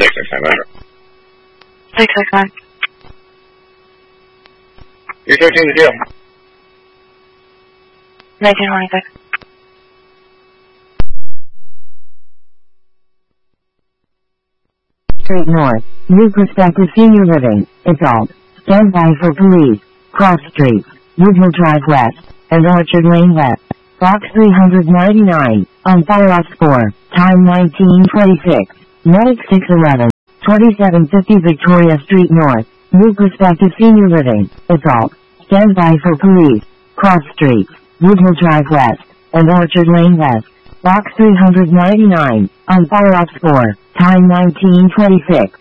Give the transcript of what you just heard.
669. 669. You're 13 to deal. 1926. Street North, New Perspective Senior Living, Adult. Stand by for police. Cross Street, Woodhill Drive West, and Orchard Lane West. Box 399, on fire off score, time 1926, medic 611, 2750 Victoria Street North, New Perspective Senior Living, Adult. Stand by for police. Cross Street, Woodhill Drive West, and Orchard Lane West. Box 399, on fire off score, time 1926.